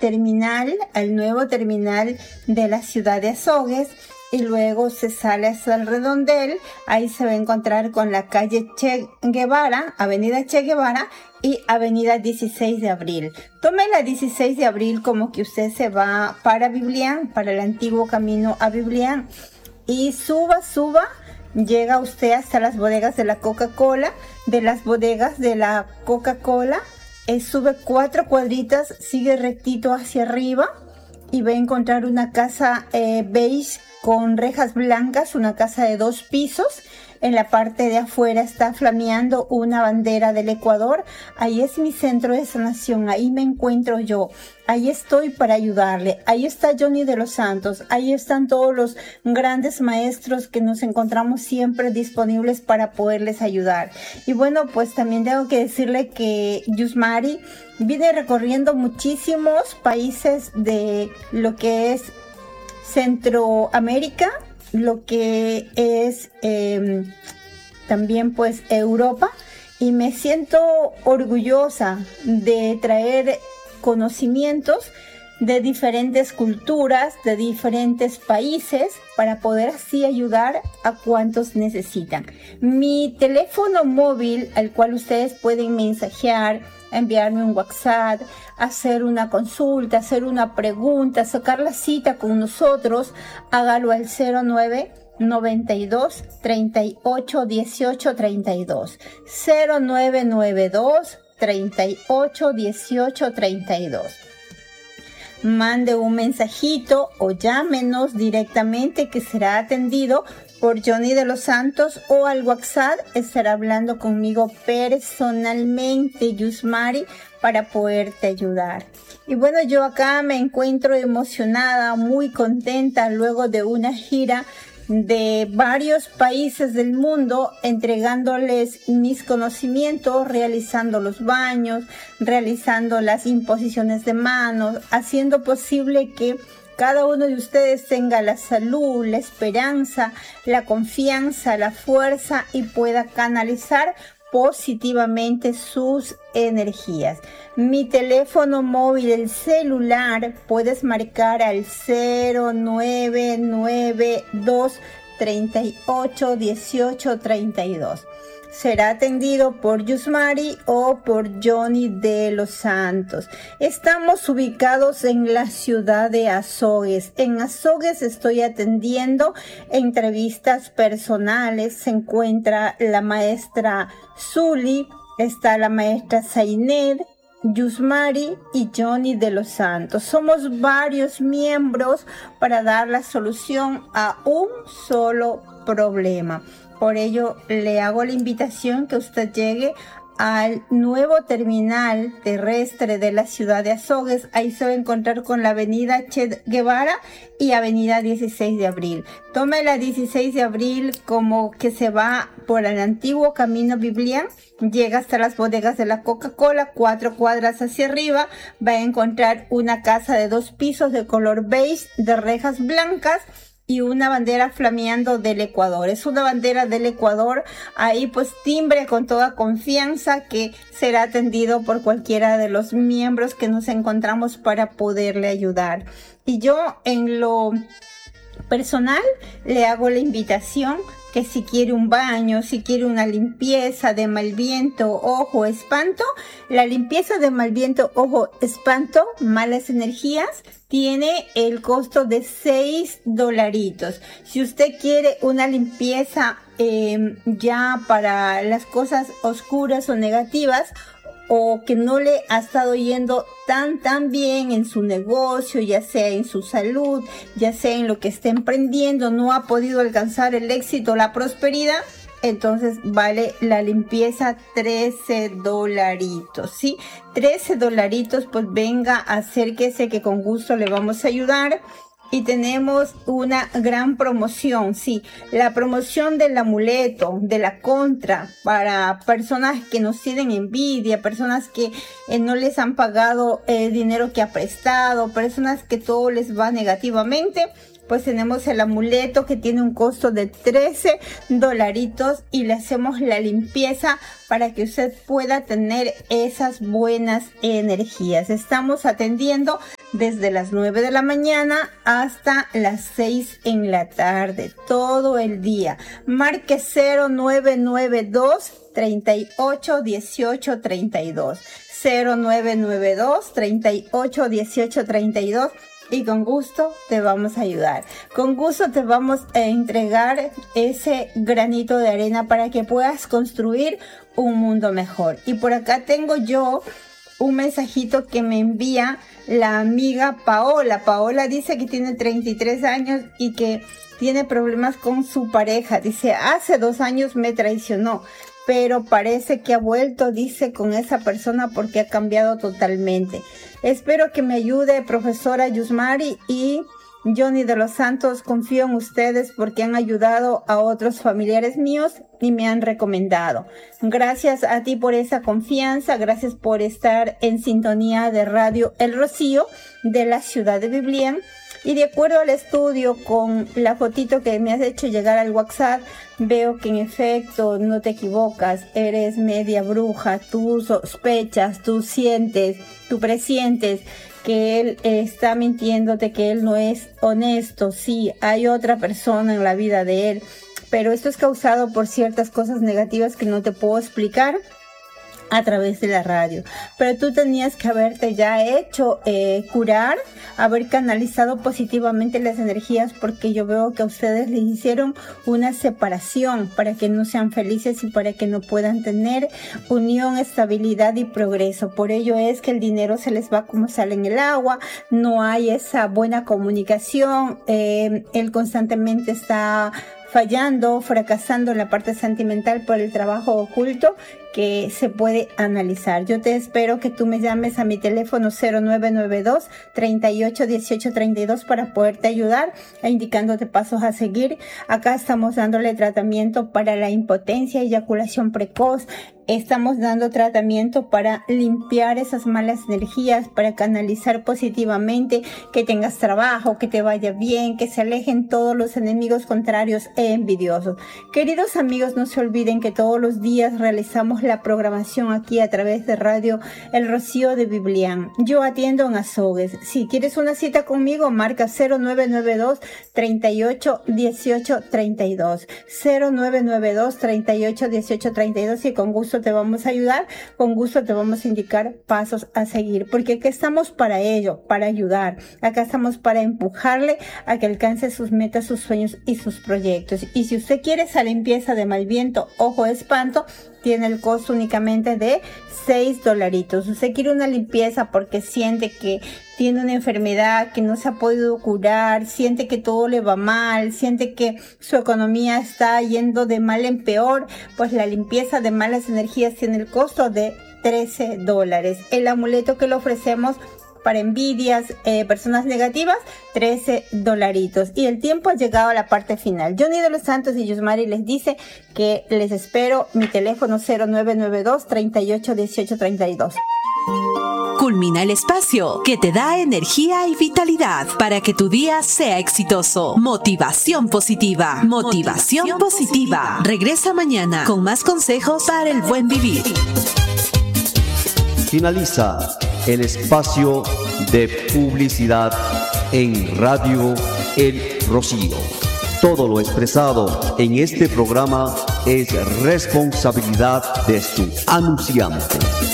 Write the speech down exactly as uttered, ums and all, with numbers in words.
terminal, al nuevo terminal de la ciudad de Azogues, y luego se sale hasta el redondel. Ahí se va a encontrar con la calle Che Guevara, avenida Che Guevara y avenida dieciséis de abril. Tome la dieciséis de abril como que usted se va para Biblián, para el antiguo camino a Biblián, y suba, suba, llega usted hasta las bodegas de la Coca-Cola. De las bodegas de la Coca-Cola, eh, sube cuatro cuadritas, sigue rectito hacia arriba y va a encontrar una casa eh, beige con rejas blancas, una casa de dos pisos. En la parte de afuera está flameando una bandera del Ecuador. Ahí es mi centro de sanación, ahí me encuentro yo. Ahí estoy para ayudarle. Ahí está Johnny de los Santos. Ahí están todos los grandes maestros que nos encontramos siempre disponibles para poderles ayudar. Y bueno, pues también tengo que decirle que Yusmari viene recorriendo muchísimos países de lo que es Centroamérica, lo que es eh, también pues Europa, y me siento orgullosa de traer conocimientos de diferentes culturas, de diferentes países, para poder así ayudar a cuantos necesitan. Mi teléfono móvil, al cual ustedes pueden mensajear, enviarme un WhatsApp, hacer una consulta, hacer una pregunta, sacar la cita con nosotros, hágalo al cero nueve noventa y dos treinta y ocho dieciocho treinta y dos, cero nueve noventa y dos treinta y ocho dieciocho treinta y dos. Mande un mensajito o llámenos directamente, que será atendido por Johnny de los Santos, o al WhatsApp estará hablando conmigo personalmente, Yusmari, para poderte ayudar. Y bueno, yo acá me encuentro emocionada, muy contenta, luego de una gira de varios países del mundo, entregándoles mis conocimientos, realizando los baños, realizando las imposiciones de manos, haciendo posible que cada uno de ustedes tenga la salud, la esperanza, la confianza, la fuerza, y pueda canalizar positivamente sus energías. Mi teléfono móvil, el celular, puedes marcar al cero nueve nueve dos treinta y ocho dieciocho treinta y dos. Será atendido por Yusmari o por Johnny de los Santos. Estamos ubicados en la ciudad de Azogues. En Azogues estoy atendiendo entrevistas personales. Se encuentra la maestra Zuli, está la maestra Zained, Yusmari y Johnny de los Santos. Somos varios miembros para dar la solución a un solo problema. Por ello, le hago la invitación que usted llegue al nuevo terminal terrestre de la ciudad de Azogues. Ahí se va a encontrar con la avenida Che Guevara y avenida dieciséis de abril. Tome la dieciséis de abril como que se va por el antiguo camino Biblián, llega hasta las bodegas de la Coca-Cola, cuatro cuadras hacia arriba, va a encontrar una casa de dos pisos de color beige, de rejas blancas, y una bandera flameando del Ecuador. Es una bandera del Ecuador. Ahí pues timbre con toda confianza, que será atendido por cualquiera de los miembros que nos encontramos para poderle ayudar. Y yo, en lo personal, le hago la invitación que si quiere un baño, si quiere una limpieza de mal viento, ojo, espanto, la limpieza de mal viento, ojo, espanto, malas energías, tiene el costo de seis dolaritos. Si usted quiere una limpieza eh, ya para las cosas oscuras o negativas, o que no le ha estado yendo tan tan bien en su negocio, ya sea en su salud, ya sea en lo que esté emprendiendo, no ha podido alcanzar el éxito, la prosperidad, entonces vale la limpieza trece dolaritos, ¿sí? trece dolaritos, pues venga, acérquese, que con gusto le vamos a ayudar. Y tenemos una gran promoción, sí, la promoción del amuleto, de la contra, para personas que nos tienen envidia, personas que eh, no les han pagado el dinero que ha prestado, personas que todo les va negativamente. Pues tenemos el amuleto que tiene un costo de trece dolaritos y le hacemos la limpieza para que usted pueda tener esas buenas energías. Estamos atendiendo desde las nueve de la mañana hasta las seis en la tarde, todo el día. Marque cero nueve nueve dos, treinta y ocho, dieciocho, treinta y dos. cero nueve nueve dos, treinta y ocho, dieciocho, treinta y dos. Y con gusto te vamos a ayudar. Con gusto te vamos a entregar ese granito de arena para que puedas construir un mundo mejor. Y por acá tengo yo un mensajito que me envía la amiga Paola. Paola dice que tiene treinta y tres años y que tiene problemas con su pareja. Dice, hace dos años me traicionó, pero parece que ha vuelto, dice, con esa persona porque ha cambiado totalmente. Espero que me ayude, profesora Yusmari y Johnny de los Santos. Confío en ustedes porque han ayudado a otros familiares míos y me han recomendado. Gracias a ti por esa confianza, gracias por estar en sintonía de Radio El Rocío de la ciudad de Biblián. Y de acuerdo al estudio, con la fotito que me has hecho llegar al WhatsApp, veo que en efecto no te equivocas, eres media bruja, tú sospechas, tú sientes, tú presientes que él está mintiéndote, que él no es honesto. Sí, hay otra persona en la vida de él, pero esto es causado por ciertas cosas negativas que no te puedo explicar a través de la radio, pero tú tenías que haberte ya hecho eh, curar, haber canalizado positivamente las energías, porque yo veo que a ustedes les hicieron una separación para que no sean felices y para que no puedan tener unión, estabilidad y progreso. Por ello es que el dinero se les va como sale en el agua, no hay esa buena comunicación, eh, él constantemente está fallando, fracasando en la parte sentimental por el trabajo oculto que se puede analizar. Yo te espero que tú me llames a mi teléfono cero nueve nueve dos, treinta y ocho, dieciocho, treinta y dos para poderte ayudar e indicándote pasos a seguir. Acá estamos dándole tratamiento para la impotencia, eyaculación precoz. Estamos dando tratamiento para limpiar esas malas energías, para canalizar positivamente, que tengas trabajo, que te vaya bien, que se alejen todos los enemigos contrarios e envidiosos. Queridos amigos, no se olviden que todos los días realizamos la programación aquí a través de Radio El Rocío de Biblián. Yo atiendo en Azogues. Si quieres una cita conmigo, marca cero nueve nueve dos, treinta y ocho, dieciocho, treinta y dos. cero nueve nueve dos, treinta y ocho, dieciocho, treinta y dos y con gusto te vamos a ayudar, con gusto te vamos a indicar pasos a seguir, porque aquí estamos para ello, para ayudar. Acá estamos para empujarle a que alcance sus metas, sus sueños y sus proyectos. Y si usted quiere esa limpieza de mal viento, ojo, espanto, tiene el costo únicamente de seis dolaritos. Usted quiere una limpieza porque siente que tiene una enfermedad que no se ha podido curar, siente que todo le va mal, siente que su economía está yendo de mal en peor, pues la limpieza de malas energías tiene el costo de trece dólares. El amuleto que le ofrecemos para envidias, eh, personas negativas, trece dolaritos. Y el tiempo ha llegado a la parte final. Johnny de los Santos y Yusmari les dice que les espero. Mi teléfono cero nueve nueve dos, treinta y ocho, dieciocho, treinta y dos. Culmina el espacio que te da energía y vitalidad para que tu día sea exitoso. Motivación positiva. Motivación, Motivación positiva. positiva. Regresa mañana con más consejos para el buen vivir. Finaliza el espacio de publicidad en Radio El Rocío. Todo lo expresado en este programa es responsabilidad de su anunciante.